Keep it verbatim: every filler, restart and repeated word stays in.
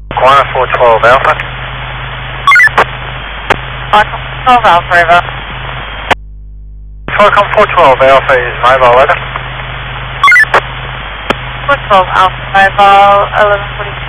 Quantum four twelve Alpha. Quantum twelve Alpha, over. Qualcomm four twelve Alpha is mobile, over. four twelve Alpha, mobile, eleven forty-two.